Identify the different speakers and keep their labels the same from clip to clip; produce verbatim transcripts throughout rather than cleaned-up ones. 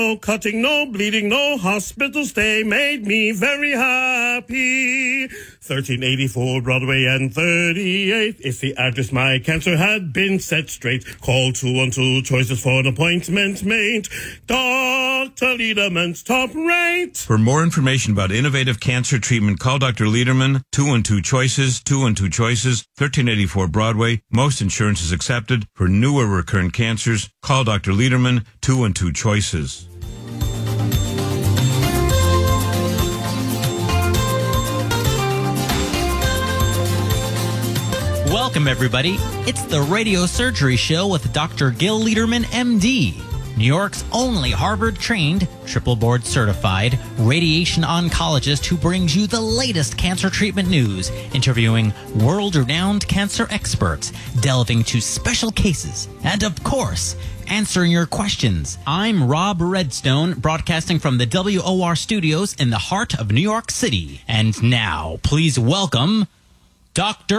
Speaker 1: No cutting, no bleeding, no hospital stay made me very happy. thirteen eighty-four Broadway and thirty-eighth is the address. My cancer had been set straight. Call two one two choices for an appointment made. Doctor Lederman's top rate.
Speaker 2: For more information about innovative cancer treatment, call Doctor Lederman, two one two choices, two one two choices, thirteen eighty-four Broadway. Most insurance is accepted. For newer recurrent cancers, call Doctor Lederman, two one two choices.
Speaker 3: Welcome, everybody. It's the Radio Surgery Show with Doctor Gil Lederman, M D, New York's only Harvard-trained, triple board certified radiation oncologist who brings you the latest cancer treatment news, interviewing world-renowned cancer experts, delving to special cases, and of course, answering your questions. I'm Rob Redstone, broadcasting from the W O R studios in the heart of New York City. And now, please welcome Doctor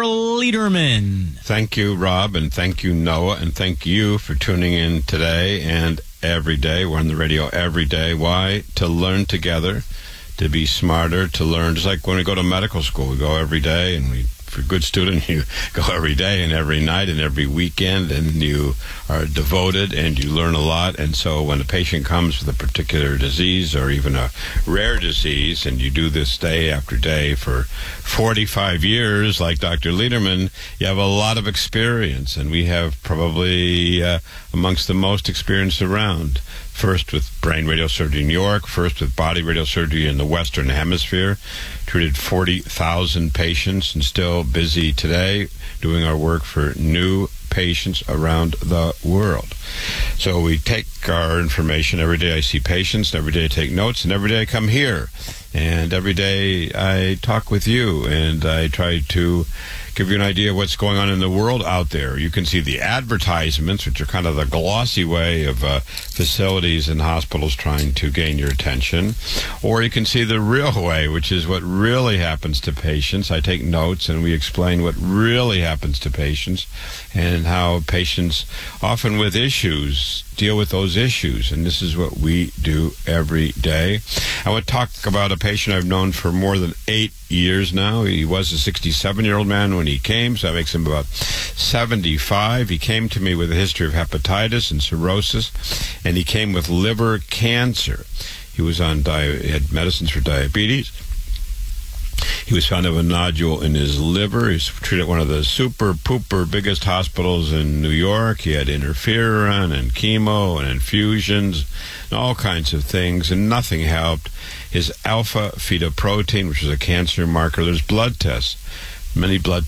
Speaker 3: Lederman.
Speaker 4: Thank you, Rob, and thank you, Noah, and thank you for tuning in today and every day. We're on the radio every day. Why? To learn together, to be smarter, to learn. Just like when we go to medical school, we go every day, and we, if you're a good student, you go every day and every night and every weekend, and you are devoted and you learn a lot. And so when a patient comes with a particular disease or even a rare disease, and you do this day after day for forty-five years, like Doctor Lederman, you have a lot of experience, and we have probably uh, amongst the most experience around. First with brain radiosurgery in New York, first with body radiosurgery in the Western Hemisphere, treated forty thousand patients, and still busy today doing our work for new patients around the world. So we take our information. Every day I see patients, every day I take notes, and every day I come here. And every day I talk with you, and I try to give you an idea of what's going on in the world out there. You can see the advertisements, which are kind of the glossy way of uh, facilities and hospitals trying to gain your attention. Or you can see the real way, which is what really happens to patients. I take notes, and we explain what really happens to patients and how patients, often with issues, deal with those issues. And this is what we do every day. I want to talk about a patient I've known for more than eight years now. He was a sixty-seven-year-old man when he came, so that makes him about seventy-five. He came to me with a history of hepatitis and cirrhosis, and he came with liver cancer. He was on di- he had medicines for diabetes. He was found to have a nodule in his liver. He was treated at one of the super-pooper biggest hospitals in New York. He had interferon and chemo and infusions and all kinds of things, and nothing helped. His alpha-fetoprotein, which is a cancer marker, there's blood tests. Many blood